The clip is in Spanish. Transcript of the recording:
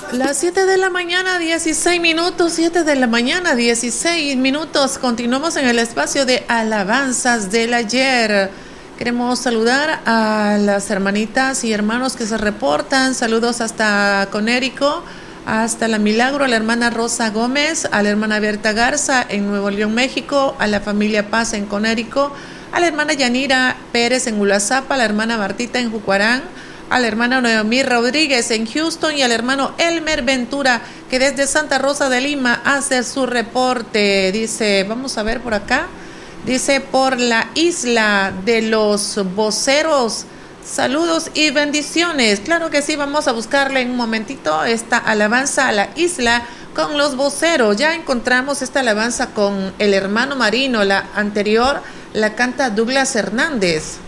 Las 7 de la mañana, 16 minutos, 7 de la mañana, 16 minutos. Continuamos en el espacio de alabanzas del ayer. Queremos saludar a las hermanitas y hermanos que se reportan. Saludos hasta Conérico, hasta La Milagro, a la hermana Rosa Gómez, a la hermana Berta Garza en Nuevo León, México, a la familia Paz en Conérico, a la hermana Yanira Pérez en Ulazapa, a la hermana Martita en Jucuarán, a la hermana Noemí Rodríguez en Houston y al hermano Elmer Ventura, que desde Santa Rosa de Lima hace su reporte. Dice, vamos a ver por acá, dice, por la isla de los voceros, saludos y bendiciones. Claro que sí, vamos a buscarle en un momentito esta alabanza a la isla con los voceros. Ya encontramos esta alabanza con el hermano Marino, la anterior la canta Douglas Hernández.